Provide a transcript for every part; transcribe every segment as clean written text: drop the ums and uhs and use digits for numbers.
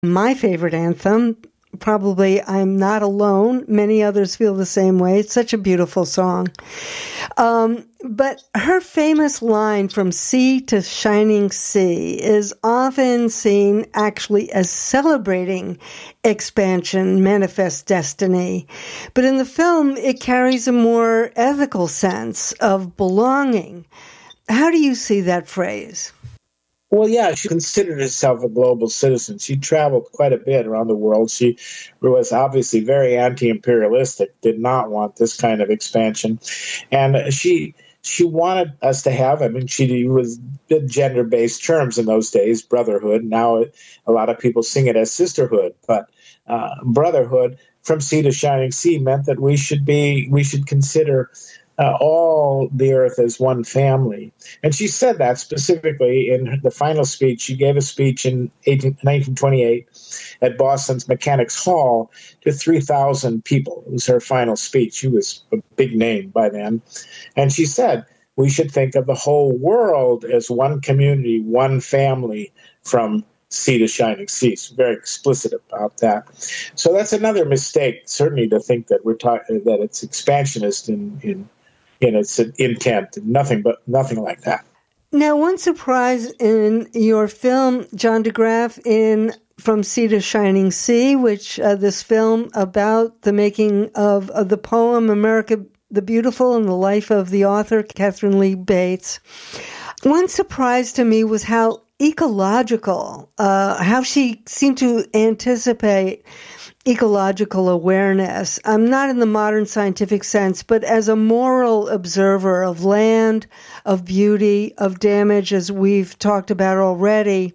My favorite anthem. Probably I'm Not Alone. Many others feel the same way. It's such a beautiful song. But her famous line, From Sea to Shining Sea, is often seen actually as celebrating expansion, manifest destiny. But in the film, it carries a more ethical sense of belonging. How do you see that phrase? Well, yeah, she considered herself a global citizen. She traveled quite a bit around the world. She was obviously very anti-imperialistic, did not want this kind of expansion. And she wanted us to have, I mean, she was gender-based terms in those days, brotherhood. Now a lot of people sing it as sisterhood, but brotherhood, from sea to shining sea, meant that we should consider all the earth as one family. And she said that specifically in the final speech. She gave a speech in 1928 at Boston's Mechanics Hall to 3,000 people. It was her final speech. She was a big name by then. And she said, we should think of the whole world as one community, one family, from sea to shining sea. She's very explicit about that. So that's another mistake, certainly, to think that that it's expansionist in its intent, nothing like that. Now, one surprise in your film, John DeGraff, in From Sea to Shining Sea, which this film about the making of the poem America the Beautiful and the life of the author, Catherine Lee Bates. One surprise to me was how ecological, how she seemed to anticipate ecological awareness. I'm not in the modern scientific sense, but as a moral observer of land, of beauty, of damage, as we've talked about already.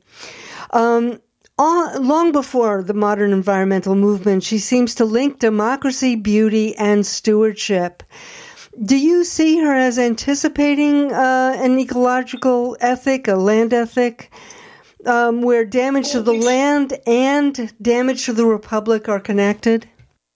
Long before the modern environmental movement, she seems to link democracy, beauty, and stewardship. Do you see her as anticipating an ecological ethic, a land ethic, where damage to the land and damage to the Republic are connected?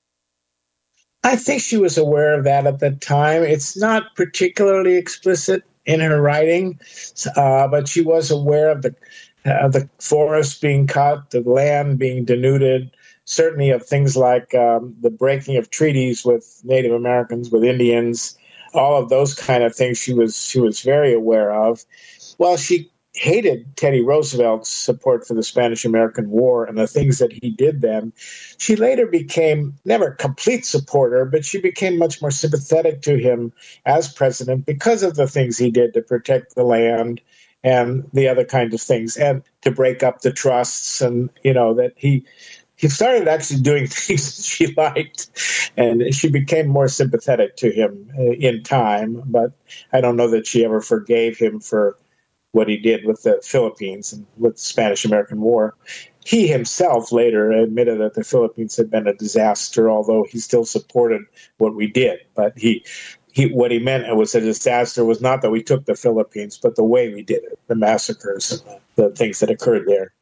I think she was aware of that at the time. It's not particularly explicit in her writing, but she was aware of the forest being cut, the land being denuded, certainly of things like the breaking of treaties with Native Americans, with Indians, all of those kind of things she was very aware of. Well, she hated Teddy Roosevelt's support for the Spanish-American War and the things that he did then. She later became, never a complete supporter, but she became much more sympathetic to him as president because of the things he did to protect the land and the other kinds of things, and to break up the trusts, and, that he started actually doing things that she liked, and she became more sympathetic to him in time, but I don't know that she ever forgave him for what he did with the Philippines and with the Spanish-American War. He himself later admitted that the Philippines had been a disaster, although he still supported what we did. But what he meant it was a disaster was not that we took the Philippines, but the way we did it, the massacres and the things that occurred there.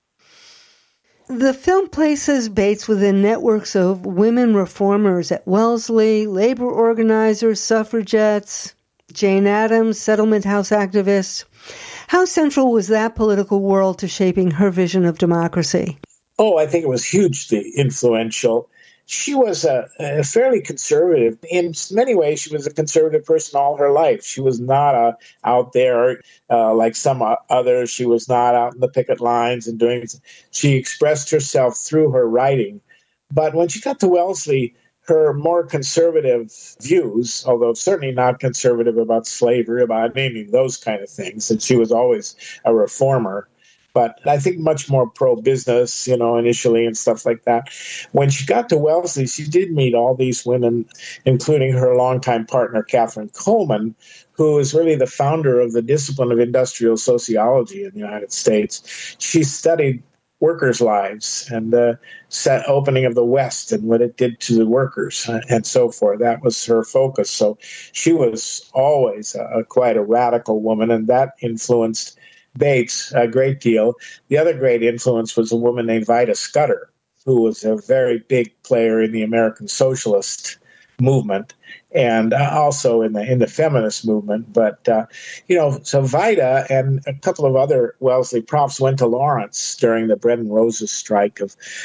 The film places Bates within networks of women reformers at Wellesley, labor organizers, suffragettes, Jane Addams, settlement house activists. How central was that political world to shaping her vision of democracy? Oh, I think it was hugely influential. She was a fairly conservative. In many ways, she was a conservative person all her life. She was not out there like some others. She was not out in the picket lines and doing. She expressed herself through her writing. But when she got to Wellesley, her more conservative views, although certainly not conservative about slavery, about naming those kind of things, and she was always a reformer, but I think much more pro-business, initially and stuff like that. When she got to Wellesley, she did meet all these women, including her longtime partner, Catherine Coleman, who is really the founder of the discipline of industrial sociology in the United States. She studied workers' lives and the opening of the West and what it did to the workers and so forth. That was her focus. So she was always quite a radical woman, and that influenced Bates a great deal. The other great influence was a woman named Vida Scudder, who was a very big player in the American socialist movement and also in the feminist movement. But, so Vida and a couple of other Wellesley profs went to Lawrence during the Bread and Roses strike of